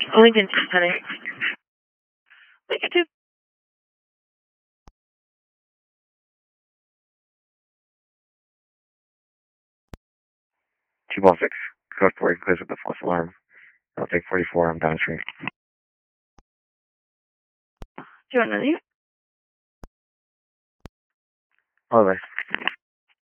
Lincoln, honey. Lincoln 2. T-ball 6, code 4, clears with the false alarm. I'll take 44, I'm downstream. 290. All right.